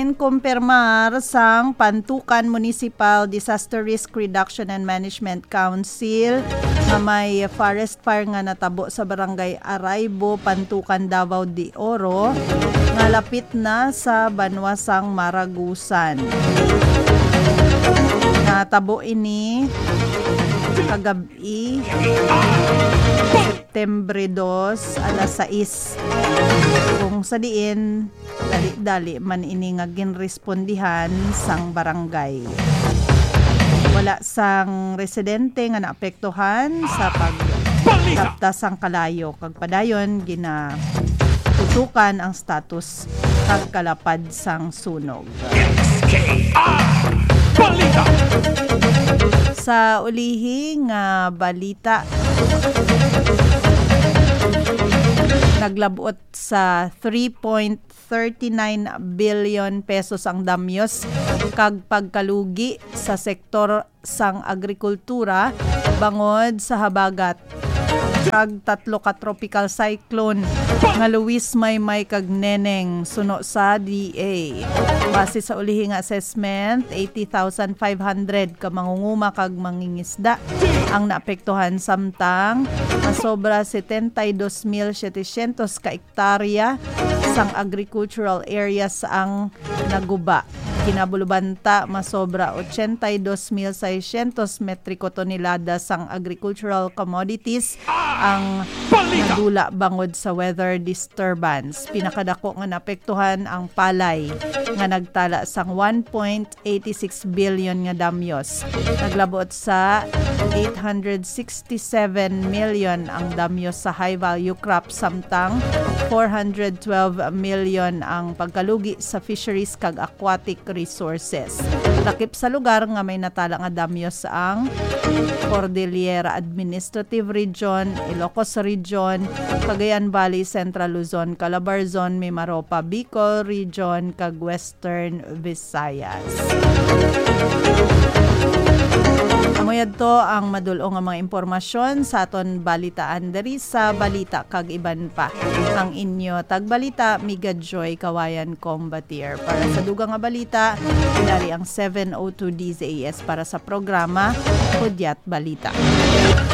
kumpirmar sang Pantukan Municipal Disaster Risk Reduction and Management Council na may forest fire nga natabo sa barangay Araybo, Pantukan, Davao de Oro nga lapit na sa Banwasang Maragusan. Natabo ini kagabi September 2 alas 6 kung sa diin dali-dali man ini nga ginrespondihan sang barangay. Wala sang residente nga naapektuhan sa pagkapta sang kalayo kag padayon ginatutukan ang status kag kalapad sang sunog. Sa ulihing balita, naglabot sa 3.39 billion pesos ang damyos kag pagkalugi sa sektor sang agrikultura bangod sa habagat kag 3 ka tropical cyclone nga Luis Maymay kag Neneng suno sa DA. Base sa ulihing assessment, 80,500 ka mangunguma kag mangingisda ang naapektuhan, samtang masobra 72,700 ka ektarya sang agricultural areas ang naguba. Kinabulubanta, masobra 82,600 metriko tonelada sang agricultural commodities ang nadula bangod sa weather disturbance. Pinakadako nga naapektuhan ang palay nga nagtala sang 1.86 billion nga damyos. Naglabot sa 867 million ang damyos sa high value crop, samtang 412 million ang pagkalugi sa fisheries kag aquatic resources. Lakip sa lugar nga may natala nga damyos ang Cordillera Administrative Region, Ilocos Region, Cagayan Valley, Central Luzon, Calabarzon, Mimaropa, Bicol Region kag Western Visayas. Amoyad to ang madulong nga mga impormasyon sa aton balitaan diri sa Balita kag Iban pa. Ang inyo tagbalita, Miga Joy Kawayan Combatier. Para sa dugang nga balita, dari ang 702 DZAS para sa programa Hudyat Balita.